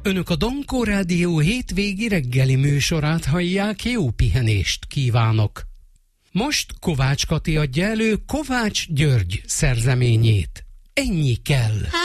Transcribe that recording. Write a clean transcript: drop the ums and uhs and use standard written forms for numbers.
Önök a Dankó Rádió hétvégi reggeli műsorát hallják, jó pihenést kívánok! Most Kovács Kati adja elő Kovács György szerzeményét. Ennyi kell.